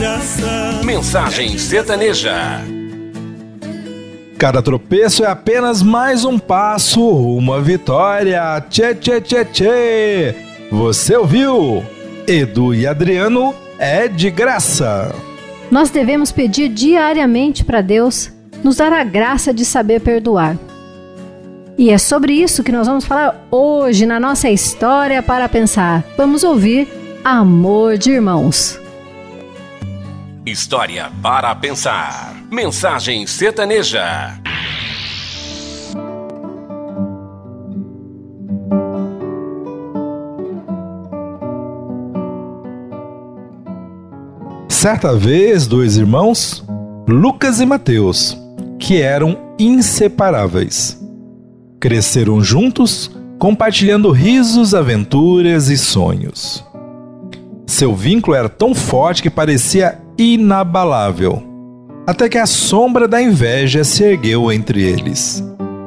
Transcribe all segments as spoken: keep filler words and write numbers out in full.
graça. Mensagem sertaneja. Cada tropeço é apenas mais um passo rumo à vitória. Tchê, tchê, tchê, tchê. Você ouviu? Edu e Adriano é de graça. Nós devemos pedir diariamente para Deus nos dar a graça de saber perdoar. E é sobre isso que nós vamos falar hoje na nossa História para Pensar. Vamos ouvir Amor de Irmãos. História para Pensar. Mensagem sertaneja. Certa vez, dois irmãos, Lucas e Mateus, que eram inseparáveis, cresceram juntos, compartilhando risos, aventuras e sonhos. Seu vínculo era tão forte que parecia inabalável, até que a sombra da inveja se ergueu entre eles.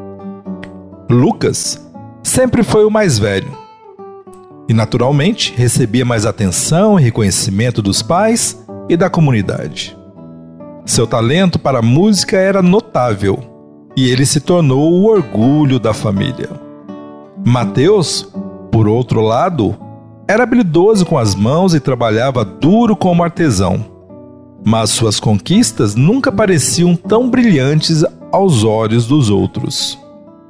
Lucas sempre foi o mais velho e, naturalmente, recebia mais atenção e reconhecimento dos pais e da comunidade. Seu talento para a música era notável e ele se tornou o orgulho da família. Mateus, por outro lado, era habilidoso com as mãos e trabalhava duro como artesão, mas suas conquistas nunca pareciam tão brilhantes aos olhos dos outros.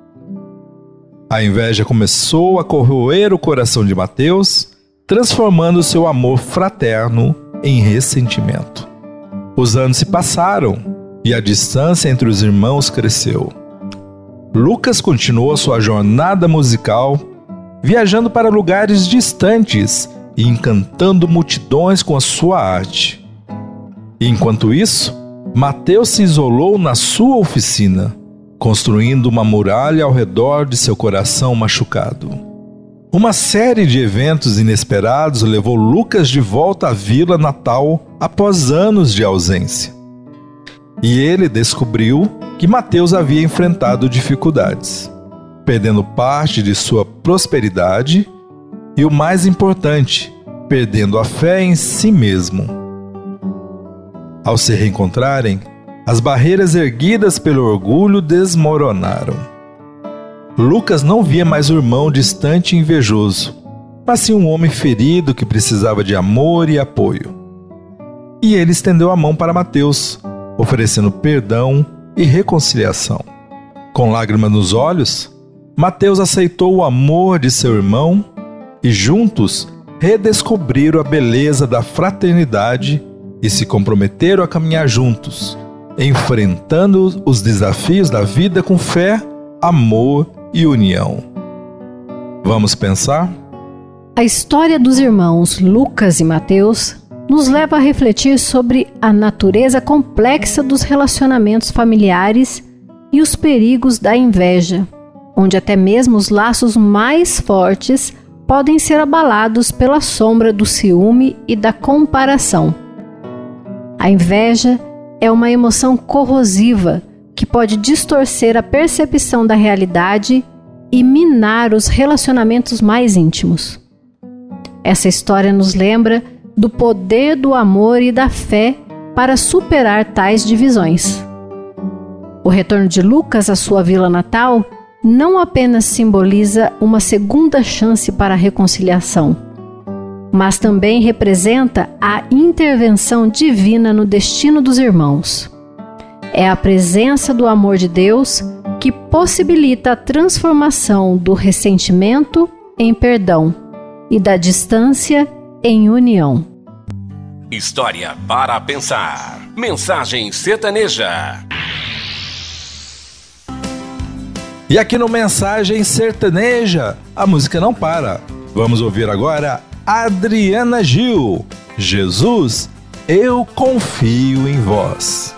A inveja começou a corroer o coração de Mateus, transformando seu amor fraterno em ressentimento. Os anos se passaram e a distância entre os irmãos cresceu. Lucas continuou sua jornada musical, viajando para lugares distantes e encantando multidões com a sua arte. Enquanto isso, Mateus se isolou na sua oficina, construindo uma muralha ao redor de seu coração machucado. Uma série de eventos inesperados levou Lucas de volta à vila natal após anos de ausência. E ele descobriu que Mateus havia enfrentado dificuldades, perdendo parte de sua prosperidade e, o mais importante, perdendo a fé em si mesmo. Ao se reencontrarem, as barreiras erguidas pelo orgulho desmoronaram. Lucas não via mais o irmão distante e invejoso, mas sim um homem ferido que precisava de amor e apoio. E ele estendeu a mão para Mateus, oferecendo perdão e reconciliação. Com lágrimas nos olhos, Mateus aceitou o amor de seu irmão e juntos redescobriram a beleza da fraternidade e se comprometeram a caminhar juntos, enfrentando os desafios da vida com fé, amor e união. Vamos pensar? A história dos irmãos Lucas e Mateus nos leva a refletir sobre a natureza complexa dos relacionamentos familiares e os perigos da inveja, onde até mesmo os laços mais fortes podem ser abalados pela sombra do ciúme e da comparação. A inveja é uma emoção corrosiva que pode distorcer a percepção da realidade e minar os relacionamentos mais íntimos. Essa história nos lembra do poder do amor e da fé para superar tais divisões. O retorno de Lucas à sua vila natal não apenas simboliza uma segunda chance para a reconciliação, mas também representa a intervenção divina no destino dos irmãos. É a presença do amor de Deus que possibilita a transformação do ressentimento em perdão e da distância em união. História para Pensar. Mensagem sertaneja. E aqui no Mensagem Sertaneja, a música não para. Vamos ouvir agora Adriana Gil. Jesus, eu confio em vós.